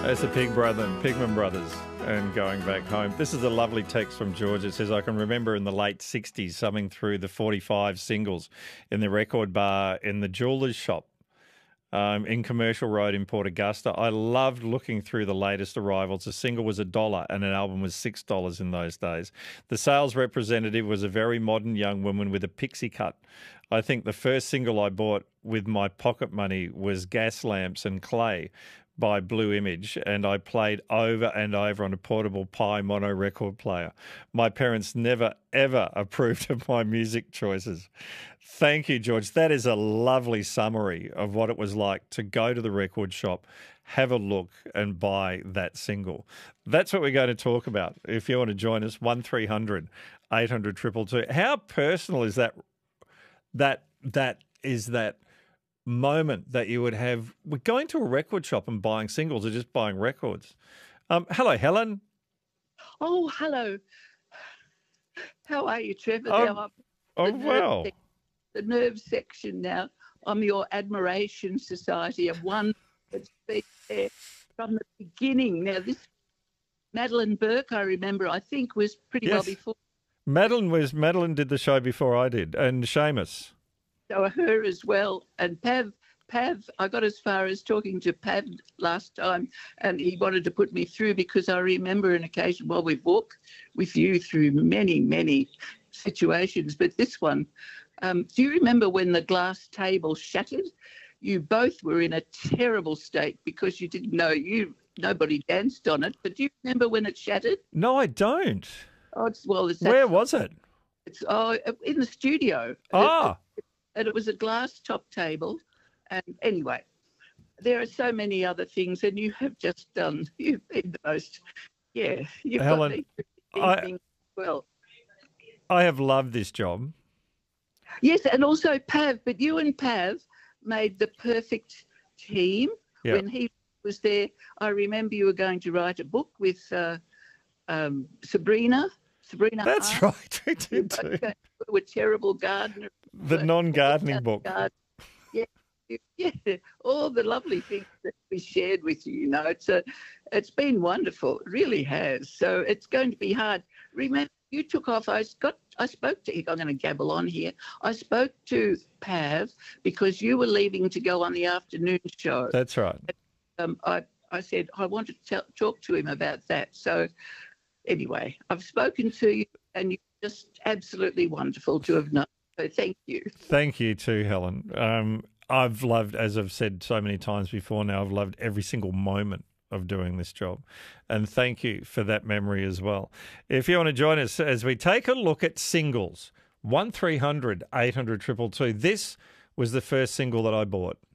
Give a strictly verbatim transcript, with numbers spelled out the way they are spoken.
That's the Pig brother, Pigman Brothers, and Going Back Home. This is a lovely text from George. It says, I can remember in the late sixties summing through the forty-five singles in the record bar in the jeweller's shop um, in Commercial Road in Port Augusta. I loved looking through the latest arrivals. A single was a dollar and an album was six dollars in those days. The sales representative was a very modern young woman with a pixie cut. I think the first single I bought with my pocket money was Gas Lamps and Clay by Blue Image, and I played over and over on a portable Pi mono record player. My parents never, ever approved of my music choices. Thank you, George. That is a lovely summary of what it was like to go to the record shop, have a look and buy that single. That's what we're going to talk about. If you want to join us, one three hundred eight hundred two two two. How personal is that? That that is that moment that you would have with going to a record shop and buying singles or just buying records. Um, hello, Helen. Oh, hello. How are you, Trevor? Oh, now I'm oh the well. Nerve, the nerve section now. I'm your admiration society of one that's been there from the beginning. Now, this Madeline Burke, I remember, I think was pretty Yes. well before. Madeline was Madeline did the show before I did, and Seamus. So her as well. And Pav, Pav, I got as far as talking to Pav last time, and he wanted to put me through because I remember an occasion, well, we've walked with you through many, many situations, but this one, um, do you remember when the glass table shattered? You both were in a terrible state because you didn't know, you nobody danced on it, but do you remember when it shattered? No, I don't. Oh, it's, well, it's Where was it? It's oh, in the studio. Ah. And it was a glass top table. And anyway, there are so many other things, and you have just done, you've been the most, yeah, you've Helen, got these I- things well. I have loved this job. Yes, and also Pav, but you and Pav made the perfect team. Yeah. When he was there, I remember you were going to write a book with uh, um, Sabrina. Sabrina That's Hart. right. We did too. We're terrible gardeners. The non-gardening book. Yeah, yeah, all the lovely things that we shared with you. You know, it's a, it's been wonderful. It really has. So it's going to be hard. Remember, you took off. I got. I spoke to. I'm going to gabble on here. I spoke to Pav because you were leaving to go on the afternoon show. That's right. Um, I I said I want to tell, talk to him about that. So anyway, I've spoken to you, and you're just absolutely wonderful to have known. So thank you. Thank you too, Helen. Um, I've loved, as I've said so many times before now, I've loved every single moment of doing this job. And thank you for that memory as well. If you want to join us as we take a look at singles, one three hundred eight hundred two two two. This was the first single that I bought.